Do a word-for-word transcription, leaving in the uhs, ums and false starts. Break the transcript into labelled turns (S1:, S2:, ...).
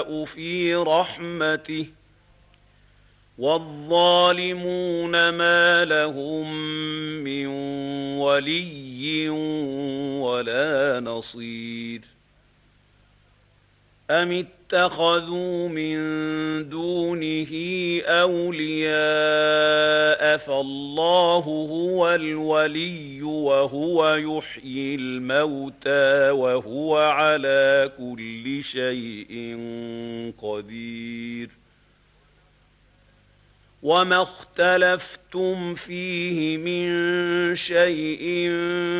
S1: في رحمته والظالمون ما لهم من ولي ولا نصير أم اتخذوا من دونه أولياء فالله هو الولي وهو يحيي الموتى وهو على كل شيء قدير وما اختلفتم فيه من شيء